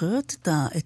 זוכרת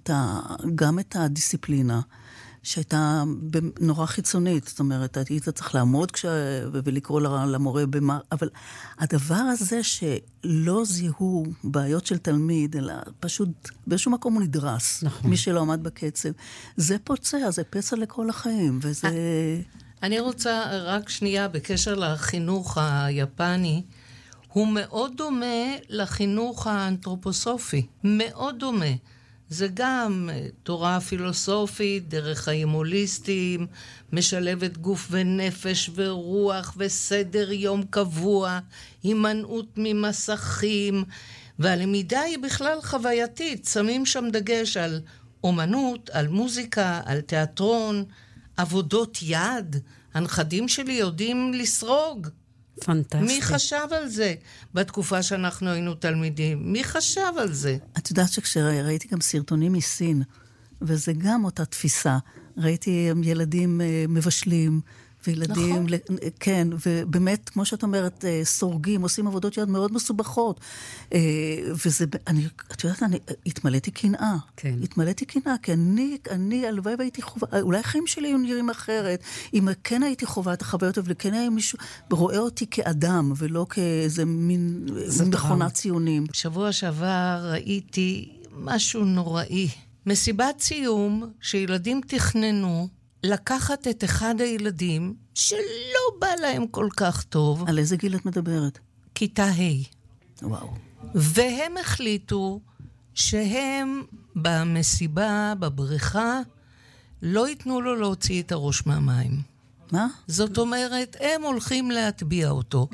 גם את הדיסציפלינה, שהייתה נורא חיצונית, זאת אומרת, היית צריך לעמוד ולקרוא למורה אבל הדבר הזה שלא זיהו בעיות של תלמיד, אלא פשוט באיזשהו מקום הוא נדרס, נכון. מי שלא עמד בקצב, זה פוצע, זה פצע לכל החיים, וזה... אני רוצה רק שנייה בקשר לחינוך היפני, הוא מאוד דומה לחינוך האנתרופוסופי, מאוד דומה. זה גם תורה פילוסופית, דרך חיים הוליסטיים, משלבת גוף ונפש ורוח וסדר יום קבוע, הימנעות ממסכים, והלמידה היא בכלל חווייתית. שמים שם דגש על אומנות, על מוזיקה, על תיאטרון, עבודות יד. הנכדים שלי יודעים לסרוג. פנטסטי. מי חשב על זה בתקופה שאנחנו היינו תלמידים? מי חשב על זה? את יודעת שכשראיתי גם סרטונים מסין, וזה גם אותה תפיסה. ראיתי ילדים מבשלים, וילדים, נכון. כן, ובאמת, כמו שאת אומרת, סורגים, עושים עבודות יד מאוד מסובכות. וזה, את יודעת, אני התמלאתי קנאה. כן. התמלאתי קנאה, כי אני הלוואי והייתי חובה, אולי החיים שלי היו נראים אחרת, אם כן הייתי חובה את החוויות, אבל כן היה מישהו, רואה אותי כאדם, ולא כאיזה מין מכונת ציונים. בשבוע שעבר ראיתי משהו נוראי. מסיבת סיום, שילדים תכננו, לקחת את אחד הילדים שלא בא להם כל כך טוב. על איזה גיל את מדברת? כיתה ה'. וואו. והם החליטו שהם במסיבה, בבריכה, לא ייתנו לו להוציא את הראש מהמים. מה? זאת אומרת, הם הולכים להטביע אותו.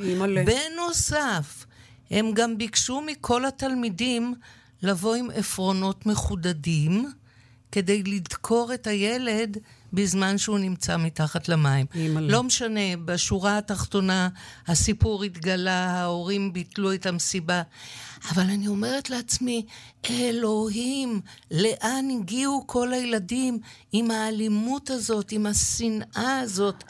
בנוסף, הם גם ביקשו מכל התלמידים לבוא עם עפרונות מחודדים, כדי לדקור את הילד בזמן שהוא נמצא מתחת למים. לא משנה, בשורה התחתונה הסיפור התגלה, ההורים ביטלו את המסיבה. אבל אני אומרת לעצמי, אלוהים, לאן הגיעו כל הילדים עם האלימות הזאת, עם השנאה הזאת?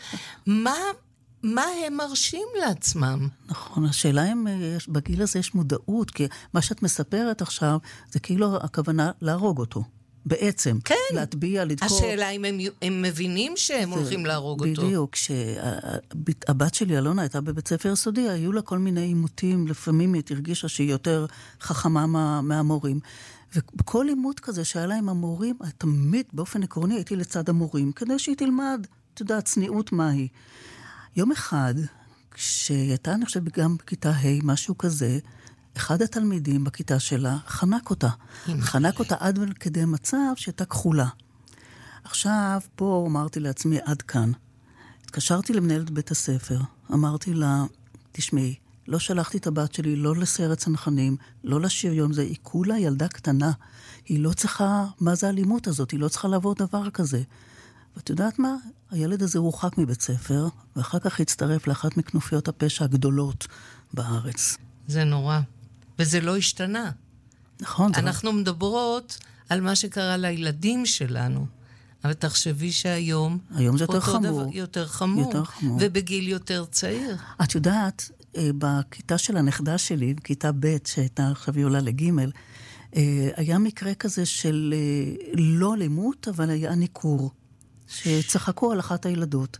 מה הם מרשים לעצמם? נכון, השאלה אם בגיל הזה יש מודעות, כי מה שאת מספרת עכשיו, זה כאילו הכוונה להרוג אותו. בעצם, כן. להטביע, לדקור. השאלה אם הם מבינים שהם הולכים להרוג אותו. בדיוק, כשהבת שלי אלונה הייתה בבית ספר יסודי, היו לה כל מיני עימותים, לפעמים היא הרגישה שהיא יותר חכמה מהמורים. ובכל עימות כזה שהיה לה עם המורים, תמיד באופן עקרוני הייתי לצד המורים, כדי שהיא תלמד, אתה יודע, צניעות מהי. יום אחד, כשהייתה, אני חושבת, גם בכיתה ה' משהו כזה, אחד התלמידים בכיתה שלה חנק אותה. חנק אותה עד כדי מצב שהייתה כחולה. עכשיו, פה אמרתי לעצמי, עד כאן. התקשרתי למנהלת בית הספר, אמרתי לה, תשמעי, לא שלחתי את הבת שלי, לא לסיירת צנחנים, לא לשריון, זה היא כולה ילדה קטנה. היא לא צריכה, מה זה האלימות הזאת? היא לא צריכה לעבור דבר כזה. ואת יודעת מה? הילד הזה הורחק מבית ספר, ואחר כך הצטרף לאחת מכנופיות הפשע הגדולות בארץ. זה נורא. וזה לא השתנה. נכון. אנחנו מדברות על מה שקרה לילדים שלנו. אבל תחשבי שהיום... היום זה יותר חמור. יותר חמור. ובגיל יותר צעיר. את יודעת, בכיתה של הנכדה שלי, בכיתה ב' שהייתה עכשיו היא עולה לג', היה מקרה כזה של לא אלימות, אבל היה ניכור. שצחקו על אחת הילדות.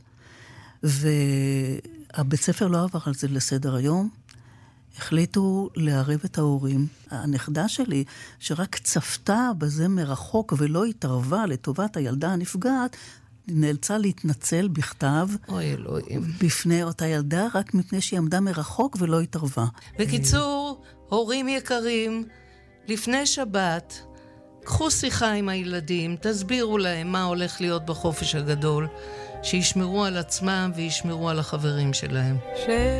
והבית ספר לא עבר על זה לסדר היום. החליטו לערב את ההורים. הנכדה שלי, שרק צפתה בזה מרחוק ולא התערבה לטובת הילדה הנפגעת, נאלצה להתנצל בכתב. אוי אלוהים. בפני אותה ילדה, רק מפני שהיא עמדה מרחוק ולא התערבה. בקיצור, הורים יקרים, לפני שבת, קחו שיחה עם הילדים, תסבירו להם מה הולך להיות בחופש הגדול, שישמרו על עצמם וישמרו על החברים שלהם.